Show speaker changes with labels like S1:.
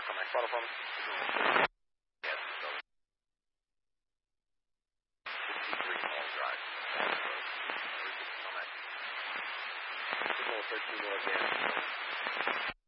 S1: Comex Bottle Phone. Yes, so 63 Mall Drive. Comex. Signal 13 North Dance.